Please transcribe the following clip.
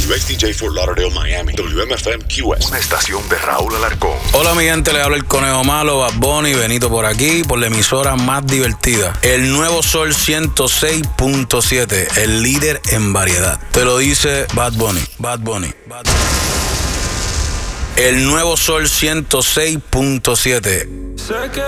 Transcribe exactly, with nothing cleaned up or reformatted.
W X D J Fort Lauderdale, Miami. W M F M Q S. Una estación de Raúl Alarcón. Hola mi gente, le habla el Conejo Malo, Bad Bunny, Benito por aquí, por la emisora más divertida. El Nuevo Sol ciento seis punto siete, el líder en variedad. Te lo dice Bad Bunny, Bad Bunny, Bad Bunny. El Nuevo Sol ciento seis punto siete. Sé que